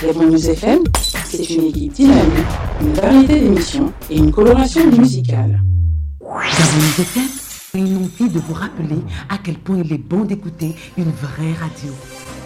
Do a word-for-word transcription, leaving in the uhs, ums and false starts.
Gabon News F M, c'est une équipe dynamique, une variété d'émissions et une coloration musicale. Gabon News F M a une envie de vous rappeler à quel point il est bon d'écouter une vraie radio.